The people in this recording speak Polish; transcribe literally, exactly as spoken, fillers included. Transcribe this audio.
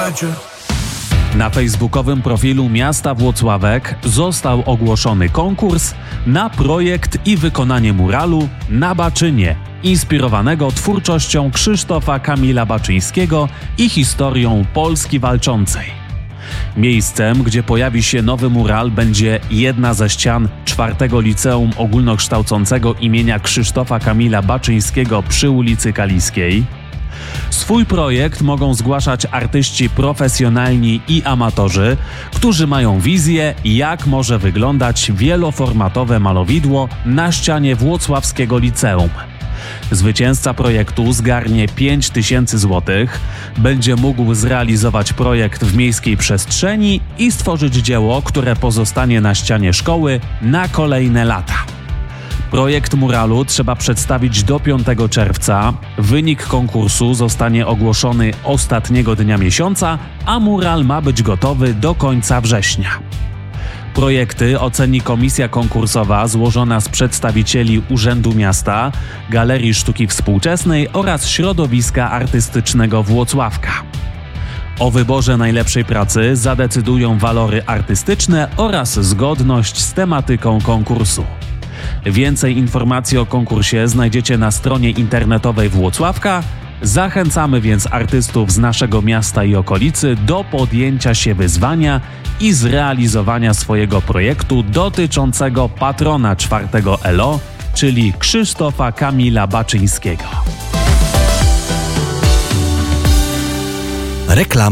słuchajcie. Na facebookowym profilu miasta Włocławek został ogłoszony konkurs na projekt i wykonanie muralu na Baczynie, inspirowanego twórczością Krzysztofa Kamila Baczyńskiego i historią Polski walczącej. Miejscem, gdzie pojawi się nowy mural, będzie jedna ze ścian czwartego Liceum Ogólnokształcącego imienia Krzysztofa Kamila Baczyńskiego przy ulicy Kaliskiej. Swój projekt mogą zgłaszać artyści profesjonalni i amatorzy, którzy mają wizję, jak może wyglądać wieloformatowe malowidło na ścianie włocławskiego liceum. Zwycięzca projektu zgarnie pięć tysięcy złotych, będzie mógł zrealizować projekt w miejskiej przestrzeni i stworzyć dzieło, które pozostanie na ścianie szkoły na kolejne lata. Projekt muralu trzeba przedstawić do piątego czerwca. Wynik konkursu zostanie ogłoszony ostatniego dnia miesiąca, a mural ma być gotowy do końca września. Projekty oceni komisja konkursowa złożona z przedstawicieli Urzędu Miasta, Galerii Sztuki Współczesnej oraz Środowiska Artystycznego Włocławka. O wyborze najlepszej pracy zadecydują walory artystyczne oraz zgodność z tematyką konkursu. Więcej informacji o konkursie znajdziecie na stronie internetowej Włocławka. Zachęcamy więc artystów z naszego miasta i okolicy do podjęcia się wyzwania i zrealizowania swojego projektu dotyczącego patrona czwartego L O, czyli Krzysztofa Kamila Baczyńskiego. Reklama.